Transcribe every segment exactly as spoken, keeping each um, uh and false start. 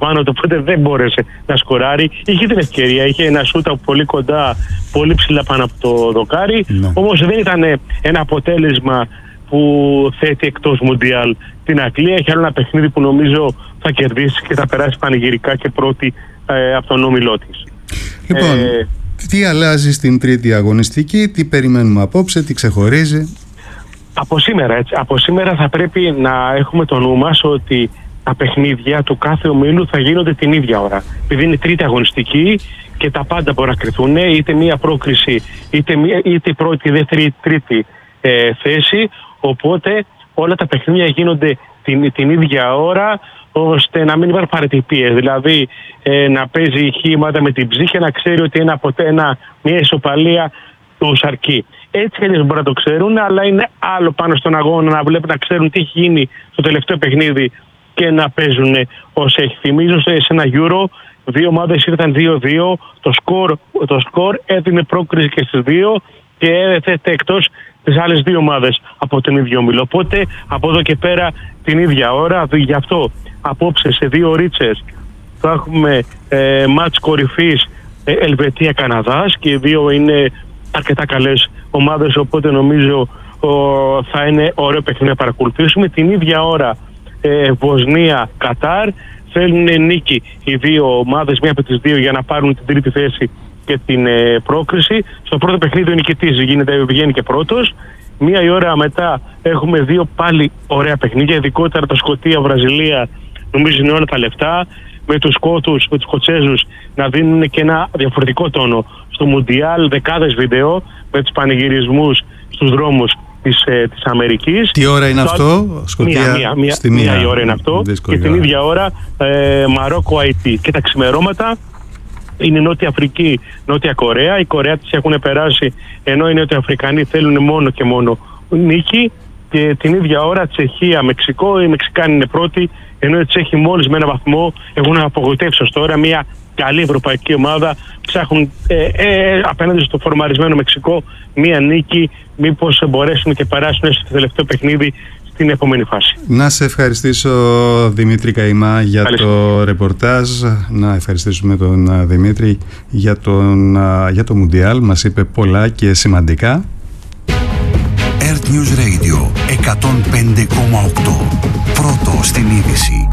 πάνω του, οπότε δεν μπόρεσε να σκοράρει. Είχε την ευκαιρία, είχε ένα σούτ από πολύ κοντά, πολύ ψηλά πάνω από το δοκάρι. Ναι. Όμως δεν ήταν ένα αποτέλεσμα που θέτει εκτός Μουντιάλ την Αγγλία. Έχει άλλο ένα παιχνίδι που νομίζω θα κερδίσει και θα περάσει πανηγυρικά και πρώτη ε, από τον όμιλό της. Λοιπόν, ε, τι αλλάζει στην τρίτη αγωνιστική, τι περιμένουμε απόψε, τι ξεχωρίζει? Από σήμερα, έτσι, από σήμερα θα πρέπει να έχουμε το νου μας ότι τα παιχνίδια του κάθε ομίλου θα γίνονται την ίδια ώρα. Επειδή είναι τρίτη αγωνιστική και τα πάντα μπορεί να κρυθούν, είτε μία πρόκριση, είτε, μία, είτε πρώτη, δεύτερη, τρίτη ε, θέση. Οπότε όλα τα παιχνίδια γίνονται την, την ίδια ώρα, ώστε να μην υπάρχουν παρατυπίες. Δηλαδή ε, να παίζει η χ με την ψ και να ξέρει ότι είναι από ένα, μια ισοπαλία του αρκεί. Έτσι και μπορεί να το ξέρουν, αλλά είναι άλλο πάνω στον αγώνα να βλέπουν, να ξέρουν τι έχει γίνει στο τελευταίο παιχνίδι και να παίζουν ως έχει. Θυμίζω σε ένα Euro, δύο ομάδες ήρθαν δύο δύο, το σκορ, το σκορ έδινε πρόκριση και στις δύο και έθετε εκτός τις άλλες δύο ομάδες από τον ίδιο όμιλο. Οπότε από εδώ και πέρα την ίδια ώρα, γι' αυτό απόψε σε δύο ρίτσες θα έχουμε ε, μάτς κορυφής ε, Ελβετία-Καναδάς και οι δύο είναι αρκετά καλές ομάδες, οπότε νομίζω ο, θα είναι ωραίο παιχνίδι να παρακολουθήσουμε. Την ίδια ώρα ε, Βοσνία-Κατάρ, θέλουν νίκη οι δύο ομάδες, μία από τις δύο, για να πάρουν την τρίτη θέση και την ε, πρόκριση. Στο πρώτο παιχνίδι ο νικητής γίνεται, βγαίνει και πρώτος. Μία η ώρα μετά έχουμε δύο πάλι ωραία παιχνίδια, ειδικότερα το Σκωτία-Βραζιλία, νομίζω είναι όλα τα λεφτά, με τους Σκότους, με τους Σκοτσέζους να δίνουν και ένα διαφορετικό τόνο στο Μουντιάλ, δεκάδες βίντεο με τους πανηγυρισμούς στους δρόμους της, ε, της Αμερικής. Τι ώρα είναι το αυτό, Σκωτία? Μία, μία, μία, στη μία, μία η ώρα είναι αυτό και την ίδια ώρα ε, Μαρόκο-Αϊτή. Και τα ξημερώματα είναι Νότια Αφρική, Νότια Κορέα. Οι Κορεάτες έχουν περάσει, ενώ οι Νότια Αφρικανοί θέλουν μόνο και μόνο νίκη. Και την ίδια ώρα Τσεχία-Μεξικό, οι Μεξικάνοι είναι πρώτοι, ενώ οι Τσέχοι μόλις με ένα βαθμό έχουν απογοητεύσει ως τώρα. Μια καλή ευρωπαϊκή ομάδα, ψάχνουν ε, ε, απέναντι στο φορμαρισμένο Μεξικό μια νίκη, μήπως μπορέσουν και περάσουν στο τελευταίο παιχνίδι στην επόμενη φάση. Να σε ευχαριστήσω, Δημήτρη Καημά, για Καλώς. το ρεπορτάζ. Να ευχαριστήσουμε τον Δημήτρη για, τον, για το Μουντιάλ. Μας είπε πολλά και σημαντικά. Earth News Radio εκατόν πέντε κόμμα οκτώ. Πρώτο στην είδηση.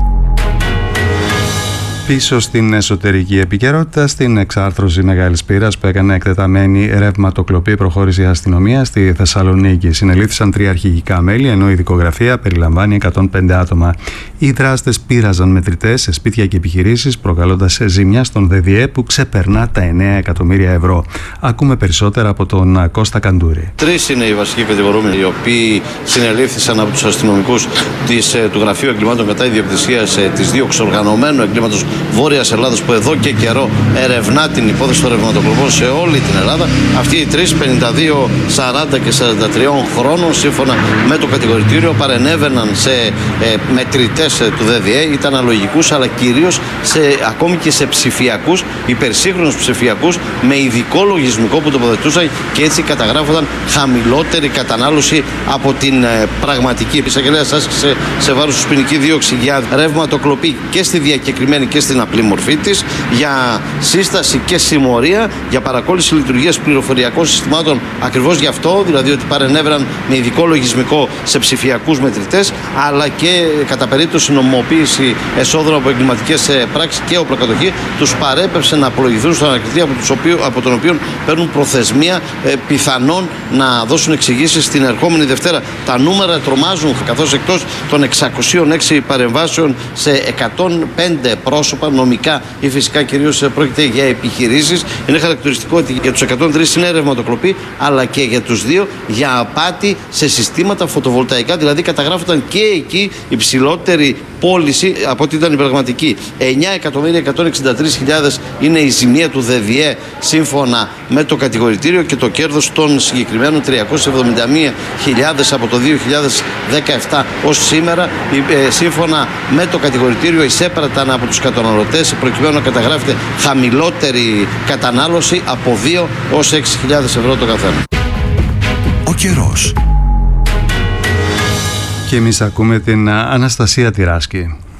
Πίσω στην εσωτερική επικαιρότητα, στην εξάρθρωση μεγάλης πύρας που έκανε εκτεταμένη ρευματοκλοπή, προχώρησε η αστυνομία στη Θεσσαλονίκη. Συνελήφθησαν τρία αρχηγικά μέλη, ενώ η δικογραφία περιλαμβάνει εκατόν πέντε άτομα. Οι δράστες πείραζαν μετρητές σε σπίτια και επιχειρήσεις, προκαλώντας ζημιά στον ΔΔΕ που ξεπερνά τα εννέα εκατομμύρια ευρώ. Ακούμε περισσότερα από τον Κώστα Καντούρη. Τρεις είναι οι βασικοί κατηγορούμενοι, οι οποίοι συνελήφθησαν από τους αστυνομικούς της, του Γραφείου Εγκλημάτων κατά Ιδιοκτησίας της δίωξης οργανωμένου εγκλήματος Βόρειας Ελλάδας, που εδώ και καιρό ερευνά την υπόθεση των ρευματοκλοπών σε όλη την Ελλάδα. Αυτοί οι τρεις, πενήντα δύο, σαράντα και σαράντα τρία χρόνων, σύμφωνα με το κατηγορητήριο, παρενέβαιναν σε ε, μετρητές ε, του ΔΔΕ, ήταν αλογικούς, αλλά κυρίως σε, ακόμη και σε ψηφιακούς, υπερσύγχρονους ψηφιακούς, με ειδικό λογισμικό που τοποθετούσαν και έτσι καταγράφονταν χαμηλότερη κατανάλωση από την ε, πραγματική. Η εισαγγελέας άσκησε σε βάρος του ποινική δίωξη για ρευματοκλοπή και στη διακεκριμένη και στην απλή μορφή της, για σύσταση και συμμορία, για παρακόλληση λειτουργίας πληροφοριακών συστημάτων, ακριβώς γι' αυτό, δηλαδή ότι παρενέβαιναν με ειδικό λογισμικό σε ψηφιακούς μετρητές, αλλά και κατά περίπτωση νομιμοποίηση εσόδων από εγκληματικές πράξεις και οπλοκατοχή, τους παρέπεψε να απολογηθούν στον ανακριτή, από, οποίου, από τον οποίο παίρνουν προθεσμία ε, πιθανόν να δώσουν εξηγήσεις την ερχόμενη Δευτέρα. Τα νούμερα τρομάζουν, καθώς εκτός των εξακόσιων έξι παρεμβάσεων σε εκατόν πέντε πρόσωπα, νομικά ή φυσικά κυρίως πρόκειται για επιχειρήσεις, είναι χαρακτηριστικό ότι για τους εκατόν τρεις είναι ρευματοκλοπή, αλλά και για τους δύο για απάτη σε συστήματα φωτοβολταϊκά, δηλαδή καταγράφονταν και εκεί υψηλότερη πώληση από ό,τι ήταν η πραγματική. εννέα εκατομμύρια εκατόν εξήντα τρεις χιλιάδες είναι η ζημία του ΔΔΕ σύμφωνα με το κατηγορητήριο και το κέρδος των συγκεκριμένων τριακόσιες εβδομήντα μία χιλιάδες από το δύο χιλιάδες δεκαεπτά ως σήμερα. Ε, σύμφωνα με το κατηγορητήριο εισέπραταν από τους καταναλωτές προκειμένου να καταγράφεται χαμηλότερη κατανάλωση από δύο ως έξι χιλιάδες ευρώ το καθένα. Ο καιρός. Και εμείς ακούμε την Αναστασία Τυράσκη.